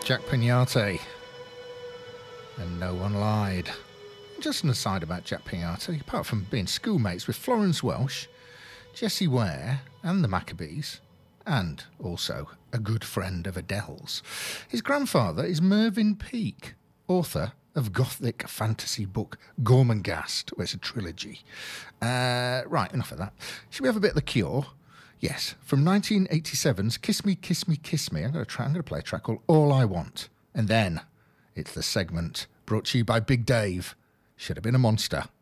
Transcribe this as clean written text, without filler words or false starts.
Jack Pignate. And no one lied. Just an aside about Jack Pignate, apart from being schoolmates with Florence Welsh, Jessie Ware and the Maccabees, and also a good friend of Adele's, his grandfather is Mervyn Peake, author of gothic fantasy book Gormenghast, where it's a trilogy. Right, enough of that. Should we have a bit of The Cure? Yes, from 1987's Kiss Me, Kiss Me, Kiss Me. I'm going to play a track called All I Want. And then it's the segment brought to you by Big Dave. Should have been a monster.